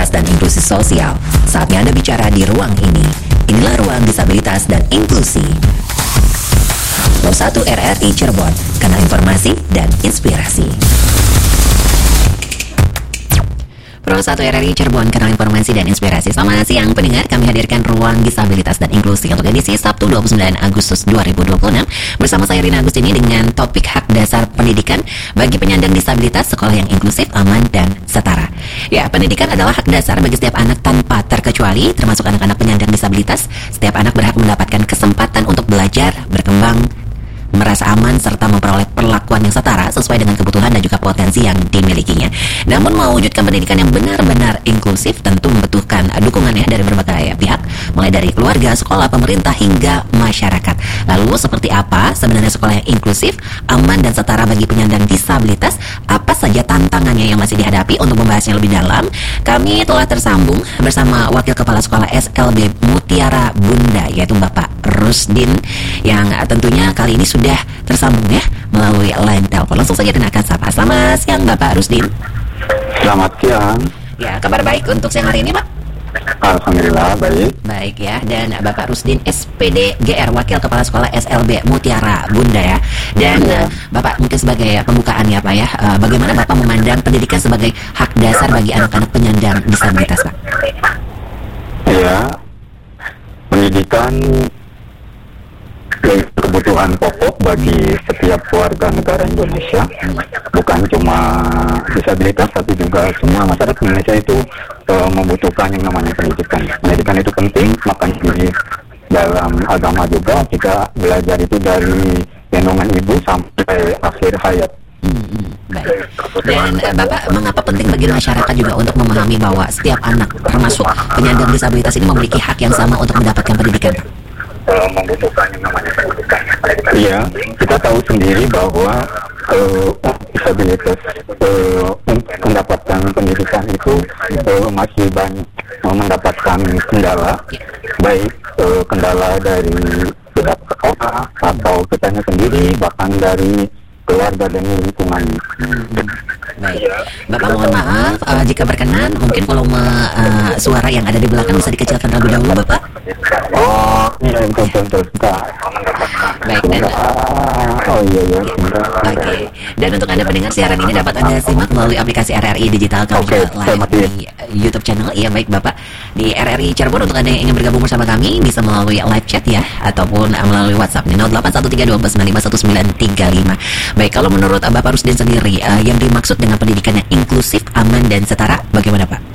disabilitas dan inklusi sosial. Saatnya Anda bicara di ruang ini. Inilah Ruang Disabilitas dan Inklusi. Pro 1 RRI Cirebon, kanal informasi dan inspirasi. Pro 1 RRI Cirebon, kanal informasi dan inspirasi. Selamat siang pendengar, kami hadirkan Ruang Disabilitas dan Inklusi untuk edisi Sabtu 29 Agustus 2026 bersama saya Rina Agustini dengan topik hak dasar pendidikan bagi penyandang disabilitas, sekolah yang inklusif, aman, dan setara. Ya, pendidikan adalah hak dasar bagi setiap anak tanpa terkecuali, termasuk anak-anak penyandang disabilitas. Setiap anak berhak mendapatkan kesempatan untuk belajar, berkembang, merasa aman, serta memperoleh perlakuan yang setara sesuai dengan kebutuhan dan juga potensi yang dimilikinya. Namun mewujudkan pendidikan yang benar-benar inklusif tentu membutuhkan dukungannya dari berbagai pihak, mulai dari keluarga, sekolah, pemerintah, hingga masyarakat. Lalu seperti apa sebenarnya sekolah yang inklusif, aman, dan setara bagi penyandang disabilitas? Apa saja tantangannya yang masih dihadapi? Untuk membahasnya lebih dalam, kami telah tersambung bersama Wakil Kepala Sekolah SLB Mutiara Bunda, yaitu Bapak Rusdin, yang tentunya kali ini sudah tersambung ya melalui line telepon. Langsung saja kita akan sapa. Selamat siang Bapak Rusdin. Selamat siang. Ya, kabar baik untuk siang hari ini Pak? Alhamdulillah baik. Baik ya, dan Bapak Rusdin SPD GR, Wakil Kepala Sekolah SLB Mutiara Bunda ya. Dan Bapak mungkin sebagai pembukaan ya Pak ya, bagaimana Bapak memandang pendidikan sebagai hak dasar bagi anak-anak penyandang disabilitas Pak? Ya, pendidikan kebutuhan pokok bagi setiap warga negara Indonesia, bukan cuma disabilitas tapi juga semua masyarakat Indonesia itu membutuhkan yang namanya pendidikan. Pendidikan itu penting, makanya di dalam agama juga kita belajar itu dari gendongan ibu sampai akhir hayat. Baik. Dan Bapak, mengapa penting bagi masyarakat juga untuk memahami bahwa setiap anak termasuk penyandang disabilitas ini memiliki hak yang sama untuk mendapatkan pendidikan Pak? Membutuhkan yang namanya pendidikan. Iya, kita tahu sendiri bahwa disabilitas mendapatkan pendidikan itu masih banyak mendapatkan kendala, baik kendala dari pihak sekolah atau kitanya sendiri, bahkan dari keluarga dan lingkungan. Baik, Bapak mohon maaf jika berkenan, mungkin volume suara yang ada di belakang bisa dikecilkan terlebih dahulu Bapak. Oh iya, betul. Baik, dan Oke. Dan untuk Anda pendengar, siaran ini dapat Anda simak melalui aplikasi RRI Digital, juga live di YouTube channel. Iya baik Bapak, di RRI Cirebon. Untuk Anda yang ingin bergabung bersama kami bisa melalui live chat ya, ataupun melalui WhatsApp 081312951935. Baik, kalau menurut Bapak Rusdin sendiri, yang dimaksud dengan pendidikan yang inklusif, aman, dan setara bagaimana Pak?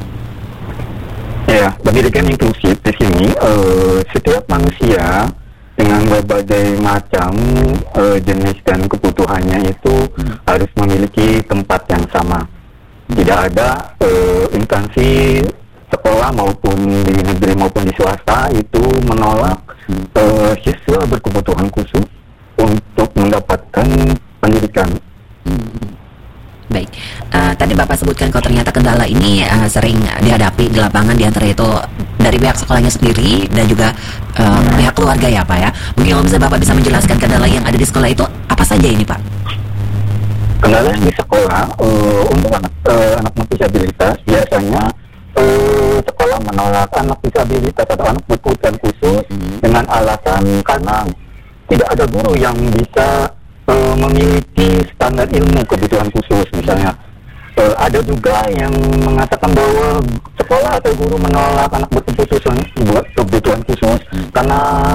Ya, pendidikan inklusif di sini setiap manusia dengan berbagai macam jenis dan kebutuhannya itu harus memiliki tempat yang sama. Tidak ada instansi sekolah maupun di negeri maupun di swasta itu menolak siswa berkebutuhan khusus untuk mendapatkan pendidikan. Baik, tadi Bapak sebutkan kalau ternyata kendala ini sering dihadapi di lapangan, di antara itu dari pihak sekolahnya sendiri dan juga pihak keluarga ya Pak ya. Mungkin kalau misalnya Bapak bisa menjelaskan kendala yang ada di sekolah itu apa saja ini Pak? Kendala di sekolah untuk anak disabilitas biasanya sekolah menolak anak disabilitas atau anak berkebutuhan khusus dengan alasan karena tidak ada guru yang bisa memiliki standar ilmu kebutuhan khusus misalnya. Ada juga yang mengatakan bahwa sekolah atau guru menolak anak berkebutuhan khusus karena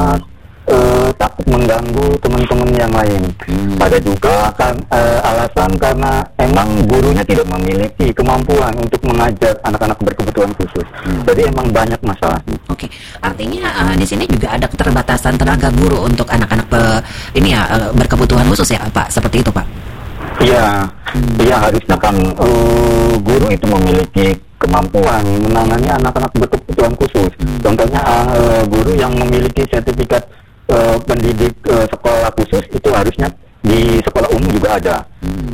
takut mengganggu teman-teman yang lain. Ada juga alasan karena emang gurunya tidak memiliki kemampuan untuk mengajar anak-anak berkebutuhan khusus. Jadi emang banyak masalahnya. Oke, artinya di sini juga ada keterbatasan tenaga guru untuk anak-anak berkebutuhan khusus ya Pak, seperti itu Pak? Iya, harusnya kan guru itu memiliki kemampuan menangani anak-anak berkebutuhan khusus. Contohnya guru yang memiliki sertifikat pendidik sekolah khusus itu harusnya di sekolah umum juga ada.